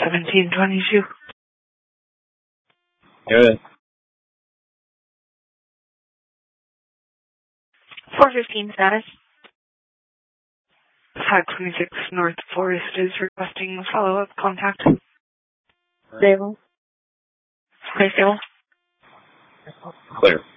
1722. Good. 415 status. 526 North Forest is requesting follow-up contact. Stable. Stay stable. Clear.